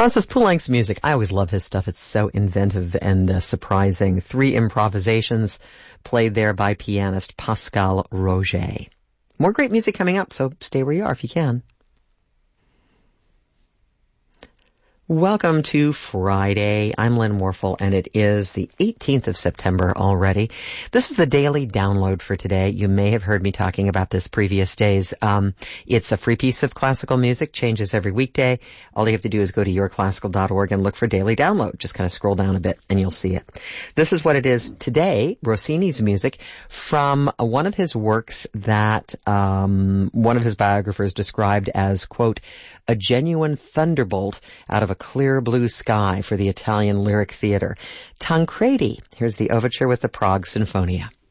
Francis Poulenc's music, I always love his stuff. It's so inventive and surprising. 3 improvisations played there by pianist Pascal Roger. More great music coming up, so stay where you are if you can. Welcome to Friday. I'm Lynn Warfel, and it is the 18th of September already. This is the daily download for today. You may have heard me talking about this previous days. It's a free piece of classical music, changes every weekday. All you have to do is go to yourclassical.org and look for daily download. Just kind of scroll down a bit and you'll see it. This is what it is today, Rossini's music from one of his works that one of his biographers described as, quote, a genuine thunderbolt out of a clear blue sky for the Italian lyric theater. Tancredi. Here's the overture with the Prague Sinfonia.